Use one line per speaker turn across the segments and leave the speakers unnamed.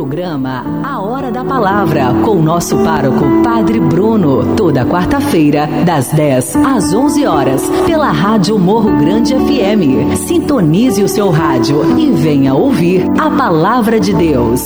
Programa A Hora da Palavra, com o nosso pároco, Padre Bruno, toda quarta-feira, das 10 às 11 horas, pela Rádio Morro Grande FM. Sintonize o seu rádio e venha ouvir a Palavra de Deus.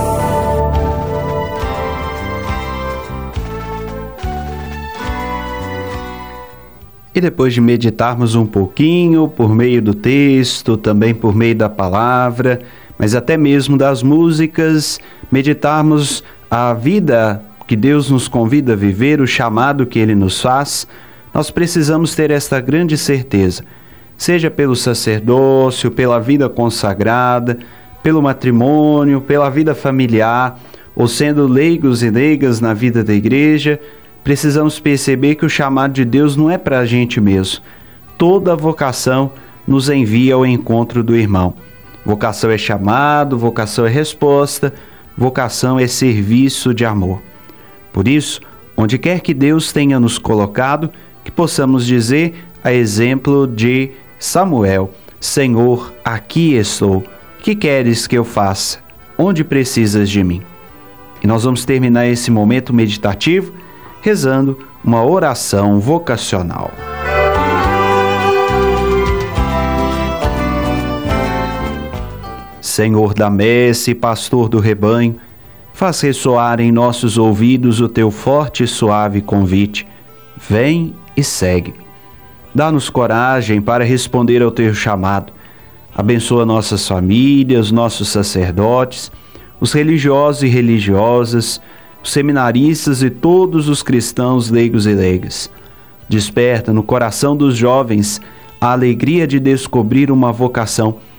E depois de meditarmos um pouquinho por meio do texto, também por meio da palavra, mas até mesmo das músicas, meditarmos a vida que Deus nos convida a viver, o chamado que Ele nos faz, nós precisamos ter esta grande certeza, seja pelo sacerdócio, pela vida consagrada, pelo matrimônio, pela vida familiar, ou sendo leigos e leigas na vida da igreja, precisamos perceber que o chamado de Deus não é para a gente mesmo. Toda vocação nos envia ao encontro do irmão. Vocação é chamado, vocação é resposta, vocação é serviço de amor. Por isso, onde quer que Deus tenha nos colocado, que possamos dizer, a exemplo de Samuel: Senhor, aqui estou. Que queres que eu faça? Onde precisas de mim? E nós vamos terminar esse momento meditativo rezando uma oração vocacional. Senhor da messe, pastor do rebanho, faz ressoar em nossos ouvidos o teu forte e suave convite. Vem e segue-me. Dá-nos coragem para responder ao teu chamado. Abençoa nossas famílias, nossos sacerdotes, os religiosos e religiosas, os seminaristas e todos os cristãos leigos e leigas. Desperta no coração dos jovens a alegria de descobrir uma vocação